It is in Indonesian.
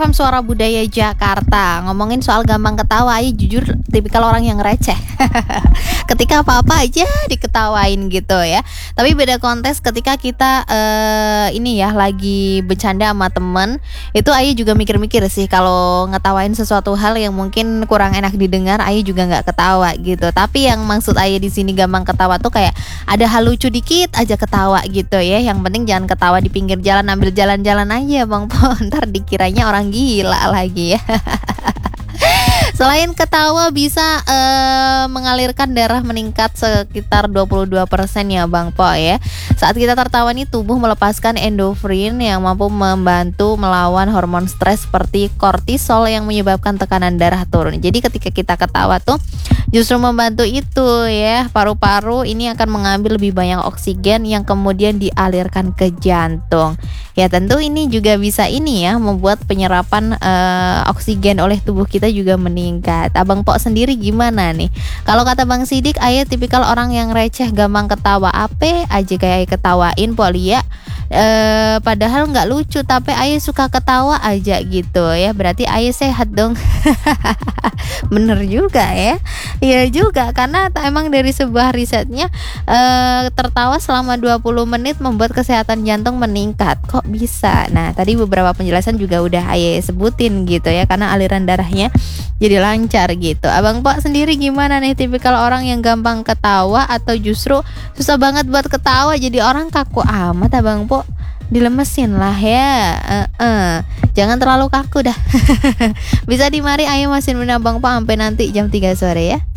Paham Suara Budaya Jakarta. Ngomongin soal gampang ketawa, Ayu jujur tipikal orang yang receh. Ketika apa-apa aja diketawain gitu ya. Tapi beda konteks ketika kita ini ya lagi bercanda sama temen. Itu Ayu juga mikir-mikir sih kalau ngetawain sesuatu hal yang mungkin kurang enak didengar, Ayu juga nggak ketawa gitu. Tapi yang maksud Ayu di sini gampang ketawa tuh kayak ada hal lucu dikit aja ketawa gitu ya. Yang penting jangan ketawa di pinggir jalan, ambil jalan-jalan aja Bang Po. Ntar dikiranya orang gila lagi ya. Selain ketawa bisa mengalirkan darah meningkat sekitar 22% ya Bang Po ya. Saat kita tertawa nih tubuh melepaskan endorfin yang mampu membantu melawan hormon stres seperti kortisol yang menyebabkan tekanan darah turun. Jadi ketika kita ketawa tuh justru membantu itu ya. Paru-paru ini akan mengambil lebih banyak oksigen yang kemudian dialirkan ke jantung. Ya tentu ini juga bisa ini ya membuat penyerapan oksigen oleh tubuh kita juga meningkat. Abang Po sendiri gimana nih? Kalau kata Bang Sidik, Ayah tipikal orang yang receh, gampang ketawa. Apa aja kayak ketawain Po Lia. Padahal nggak lucu tapi Ayah suka ketawa aja gitu ya. Berarti Ayah sehat dong. Bener juga ya. Iya juga karena emang dari sebuah risetnya tertawa selama 20 menit membuat kesehatan jantung meningkat. Kok bisa? Nah tadi beberapa penjelasan juga udah Ayah sebutin gitu ya, karena aliran darahnya jadi lancar gitu. Abang Po sendiri gimana nih, tipikal orang yang gampang ketawa atau justru susah banget buat ketawa jadi orang kaku amat Abang Po? Dilemesin lah ya. Jangan terlalu kaku dah. Bisa dimari Ayo masih Abang Po sampai nanti jam 3 sore ya.